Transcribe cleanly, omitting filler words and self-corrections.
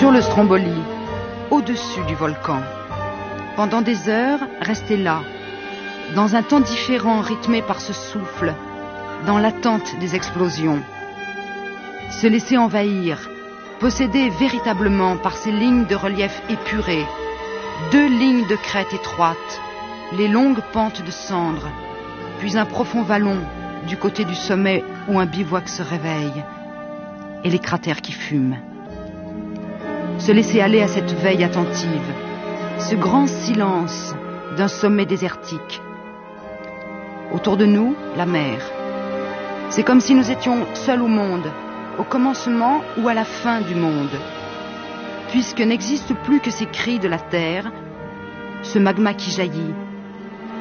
sur le Stromboli, au-dessus du volcan. Pendant des heures, rester là, dans un temps différent rythmé par ce souffle, dans l'attente des explosions. Se laisser envahir, possédé véritablement par ces lignes de relief épurées, 2 lignes de crête étroites, les longues pentes de cendres, puis un profond vallon du côté du sommet où un bivouac se réveille, et les cratères qui fument. Se laisser aller à cette veille attentive, ce grand silence d'un sommet désertique. Autour de nous, la mer. C'est comme si nous étions seuls au monde, au commencement ou à la fin du monde. Puisque n'existent plus que ces cris de la terre, ce magma qui jaillit,